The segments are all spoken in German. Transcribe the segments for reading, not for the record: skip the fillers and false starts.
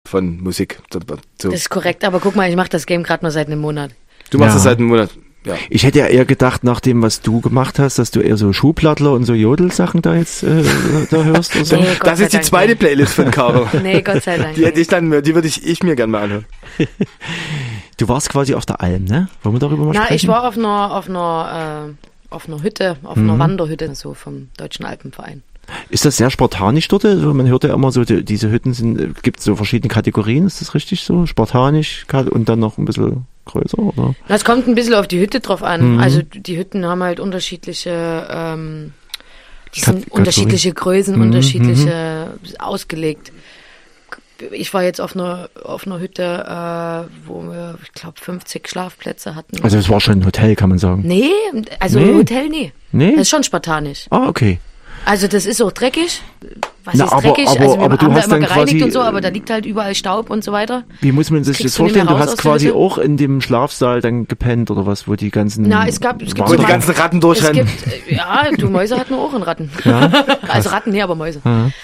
von Musik. So. Das ist korrekt, aber guck mal, ich mache das Game gerade mal seit einem Monat. Du machst das seit einem Monat. Ja. Ich hätte ja eher gedacht, nach dem, was du gemacht hast, dass du eher so Schuhplattler und so Jodelsachen da jetzt da hörst. Oder so. Nee, das ist die zweite Playlist von Caro. Nee, Gott sei Dank. Die würde ich mir gerne mal anhören. Du warst quasi auf der Alm, ne? Wollen wir darüber mal sprechen? Ich war auf einer Hütte, auf einer Wanderhütte, so vom Deutschen Alpenverein. Ist das sehr spartanisch dort? Also man hört ja immer so, diese Hütten gibt es so verschiedene Kategorien, ist das richtig so? Spartanisch und dann noch ein bisschen größer, oder? Es kommt ein bisschen auf die Hütte drauf an. Also die Hütten haben halt unterschiedliche, unterschiedliche Größen, unterschiedliche ausgelegt. Ich war jetzt auf einer Hütte, wo wir, ich glaube, 50 Schlafplätze hatten. Also es war schon ein Hotel, kann man sagen? Nee, Hotel nee. Das ist schon spartanisch. Ah, okay. Also das ist auch dreckig. Was ist dreckig? Wir haben da immer gereinigt und so, aber da liegt halt überall Staub und so weiter. Wie muss man sich das vorstellen? Du hast quasi auch in dem Schlafsaal dann gepennt oder was, wo die ganzen... Es gibt wo die ganzen Ratten durchrennen. Mäuse hatten wir auch einen Ratten. Ja? Also Ratten, nee, aber Mäuse.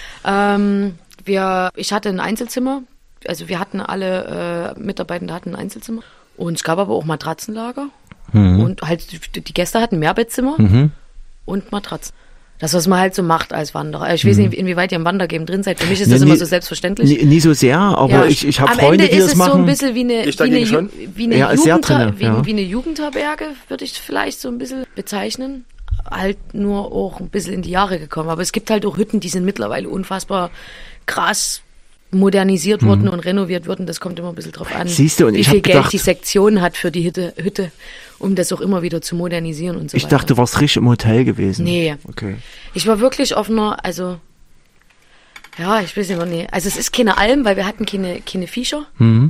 Ich hatte ein Einzelzimmer. Also wir hatten alle Mitarbeitende hatten ein Einzelzimmer. Und es gab aber auch Matratzenlager. Und halt die Gäste hatten Mehrbettzimmer und Matratzen. Das, was man halt so macht als Wanderer. Ich weiß nicht, inwieweit ihr im Wandergame drin seid. Für mich ist das immer so selbstverständlich. Nie so sehr, aber ich habe Freunde, die das machen. Am Ende ist es so ein bisschen wie eine Jugendherberge, würde ich vielleicht so ein bisschen bezeichnen. Halt nur auch ein bisschen in die Jahre gekommen. Aber es gibt halt auch Hütten, die sind mittlerweile unfassbar krass modernisiert worden und renoviert worden. Das kommt immer ein bisschen drauf an, Siehst du, und wie viel Geld die Sektion hat für die Hütte, um das auch immer wieder zu modernisieren und so weiter. Ich dachte, du warst richtig im Hotel gewesen. Nee. Okay. Ich war wirklich auf einer, ich weiß nicht mehr, nee. Also es ist keine Alm, weil wir hatten keine Viecher.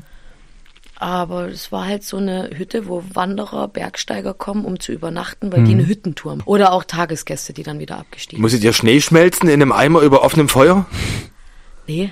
Aber es war halt so eine Hütte, wo Wanderer, Bergsteiger kommen, um zu übernachten, weil die eine Hüttentour haben. Oder auch Tagesgäste, die dann wieder abgestiegen sind. Musstet ihr Schnee schmelzen in einem Eimer über offenem Feuer? Nee.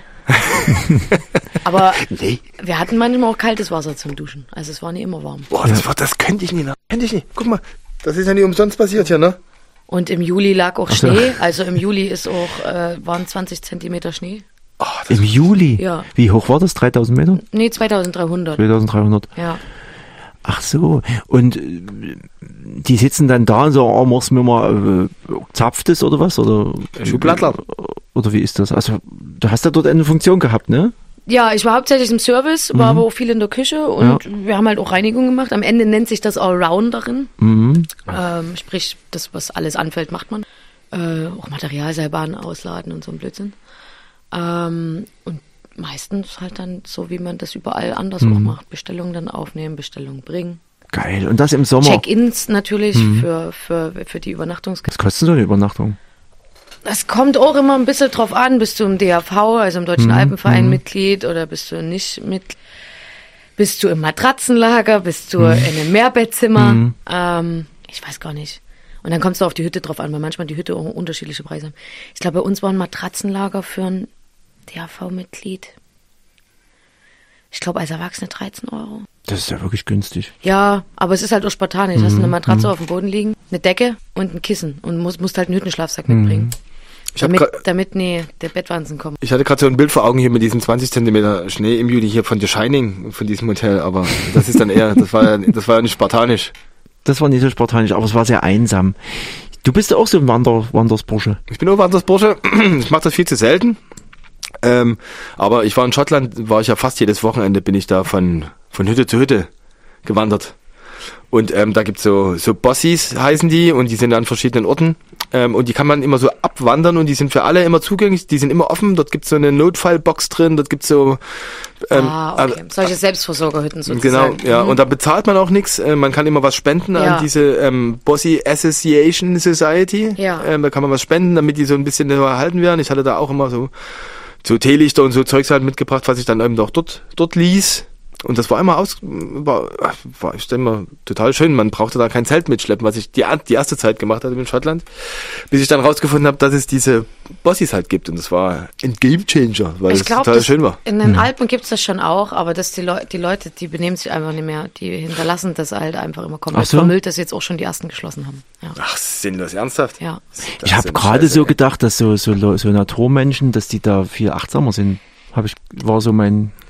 Aber wir hatten manchmal auch kaltes Wasser zum Duschen. Also es war nicht immer warm. Boah, das könnte ich nicht. Guck mal, das ist ja nicht umsonst passiert hier, ne? Und im Juli lag auch Schnee. Also im Juli waren 20 Zentimeter Schnee. Oh, im Juli? Ja. Wie hoch war das? 3000 Meter? Nee, 2300. 2300. Ja. Ach so. Und die sitzen dann da und so, machst du mir mal zapft es oder was? Oder Schuhplattler. Oder wie ist das? Also du hast ja dort eine Funktion gehabt, ne? Ja, ich war hauptsächlich im Service, war aber auch viel in der Küche und wir haben halt auch Reinigung gemacht. Am Ende nennt sich das Allrounderin. Sprich, das, was alles anfällt, macht man. Auch Materialseilbahnen ausladen und so ein Blödsinn. Und meistens halt dann so, wie man das überall anders auch macht. Bestellungen dann aufnehmen, Bestellungen bringen. Geil. Und das im Sommer? Check-ins natürlich für die Übernachtungsgäste. Was kostet so eine Übernachtung? Das kommt auch immer ein bisschen drauf an. Bist du im DAV, also im Deutschen Alpenverein Mitglied, oder bist du nicht Mitglied? Bist du im Matratzenlager? Bist du in einem Mehrbettzimmer? Ich weiß gar nicht. Und dann kommst du auf die Hütte drauf an, weil manchmal die Hütte auch unterschiedliche Preise haben. Ich glaube, bei uns war ein Matratzenlager für ein DAV-Mitglied. Ich glaube, als Erwachsene 13 €. Das ist ja wirklich günstig. Ja, aber es ist halt auch spartanisch. Hast du eine Matratze auf dem Boden liegen, eine Decke und ein Kissen und musst halt einen Hüttenschlafsack mitbringen. Damit der Bettwanzen kommt. Ich hatte gerade so ein Bild vor Augen hier mit diesem 20 Zentimeter Schnee im Juli hier von The Shining, von diesem Hotel, aber das ist dann eher, das war ja nicht spartanisch. Das war nicht so spartanisch, aber es war sehr einsam. Du bist ja auch so ein Wandersbursche. Ich bin auch Wandersbursche. Ich mache das viel zu selten. Aber ich war in Schottland, war ich ja fast jedes Wochenende, bin ich da von Hütte zu Hütte gewandert. Und da gibt's so Bossies heißen die, und die sind an verschiedenen Orten. Und die kann man immer so abwandern, und die sind für alle immer zugänglich, die sind immer offen. Dort gibt's so eine Notfallbox drin, dort gibt's so okay. Solche Selbstversorgerhütten sozusagen. Genau, ja. Und da bezahlt man auch nichts. Man kann immer was spenden an diese Bossy Association Society. Ja. Da kann man was spenden, damit die so ein bisschen erhalten werden. Ich hatte da auch immer so Teelichter und so Zeugs halt mitgebracht, was ich dann eben doch dort ließ. Und das war immer ich denke mal, total schön. Man brauchte da kein Zelt mitschleppen, was ich die erste Zeit gemacht hatte in Schottland, bis ich dann rausgefunden habe, dass es diese Bossies halt gibt. Und das war ein Gamechanger, weil es total schön war. In den Alpen gibt's das schon auch, aber die Leute, die benehmen sich einfach nicht mehr. Die hinterlassen das halt einfach immer komplett vermüllt, dass jetzt auch schon die ersten geschlossen haben. Ja. Ach, sinnlos, ernsthaft? Ja. Ich habe gerade so gedacht, dass so Naturmenschen, dass die da viel achtsamer sind. War so mein